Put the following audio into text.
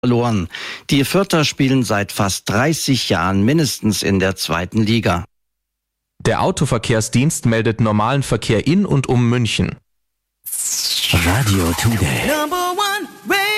verloren. Die Fürther spielen seit fast 30 Jahren mindestens in der 2. Liga. Der Autoverkehrsdienst meldet normalen Verkehr in und um München. Radio Today.